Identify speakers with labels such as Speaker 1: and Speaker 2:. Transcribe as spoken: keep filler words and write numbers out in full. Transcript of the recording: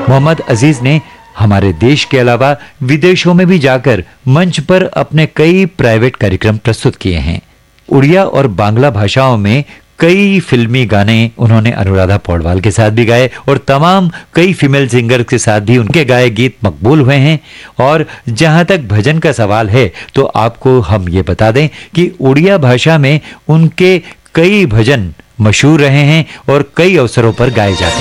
Speaker 1: मोहम्मद अजीज ने हमारे देश के अलावा विदेशों में भी जाकर मंच पर अपने कई प्राइवेट कार्यक्रम प्रस्तुत किए हैं। उड़िया और बांग्ला भाषाओं में कई फिल्मी गाने उन्होंने अनुराधा पौडवाल के साथ भी गाए और तमाम कई फीमेल सिंगर के साथ भी उनके गाए गीत मकबूल हुए हैं। और जहां तक भजन का सवाल है तो आपको हम ये बता दें कि उड़िया भाषा में उनके कई भजन मशहूर रहे हैं और कई अवसरों पर गाए जाते हैं।